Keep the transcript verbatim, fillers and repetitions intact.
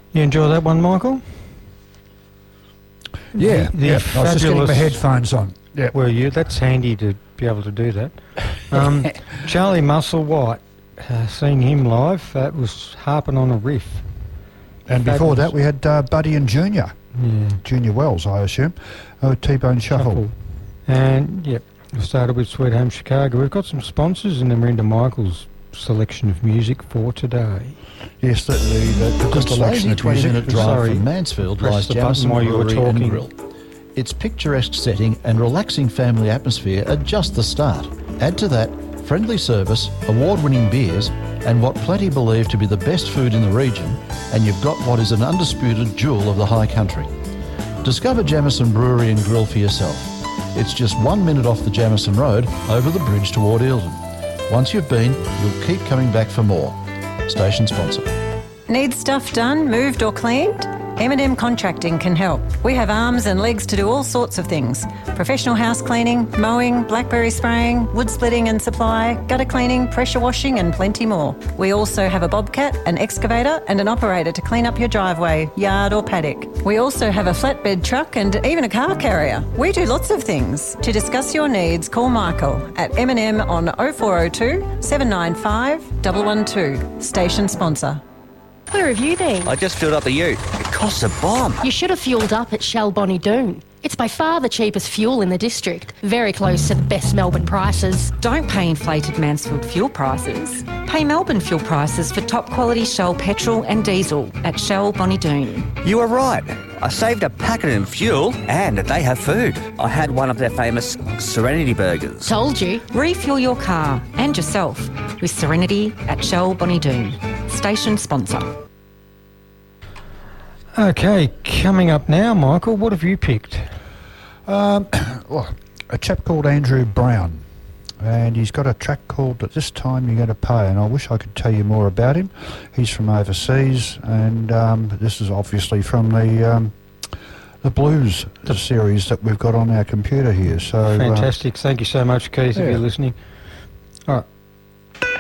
You enjoy that one, Michael? Yeah, The, the yeah. I was just getting my fabulous- headphones on. Yeah. Were you? That's handy to be able to do that. Um, Charlie Musselwhite, uh, seeing him live, that was harping on a riff. And before Fabulous. that, we had uh, Buddy and Junior. Yeah. Junior Wells, I assume. Oh, T-Bone Shuffle. Shuffle. And, yep, we started with Sweet Home Chicago. We've got some sponsors and then we're into Michael's selection of music for today. Yes, the, the, the, the good Just selection lazy of twenty music. minute drive Sorry. from Mansfield Press lies the button Jamison while you were Brewery and talking. Grill. Its picturesque setting and relaxing family atmosphere are just the start. Add to that friendly service, award-winning beers, and what plenty believe to be the best food in the region, and you've got what is an undisputed jewel of the high country. Discover Jamison Brewery and Grill for yourself. It's just one minute off the Jamison Road over the bridge toward Eildon. Once you've been, you'll keep coming back for more. Station sponsor. Need stuff done, moved or cleaned? M and M Contracting can help. We have arms and legs to do all sorts of things. Professional house cleaning, mowing, blackberry spraying, wood splitting and supply, gutter cleaning, pressure washing and plenty more. We also have a bobcat, an excavator and an operator to clean up your driveway, yard or paddock. We also have a flatbed truck and even a car carrier. We do lots of things. To discuss your needs, call Michael at M and M on oh four oh two, seven nine five, one one two. Station sponsor. Where have you been? I just filled up the ute. It costs a bomb. You should have fueled up at Shell Bonnie Doon. It's by far the cheapest fuel in the district. Very close to the best Melbourne prices. Don't pay inflated Mansfield fuel prices. Pay Melbourne fuel prices for top quality Shell petrol and diesel at Shell Bonnie Doon. You were right. I saved a packet in fuel and they have food. I had one of their famous Serenity burgers. Told you. Refuel your car and yourself with Serenity at Shell Bonnie Doon. Station sponsor. Okay, coming up now, Michael, what have you picked? Um, well, a chap called Andrew Brown, and he's got a track called At This Time You're Going to Pay, and I wish I could tell you more about him. He's from overseas, and um, this is obviously from the um, the blues the series that we've got on our computer here. So Fantastic. Uh, Thank you so much, Keith, yeah. if you're listening. All right.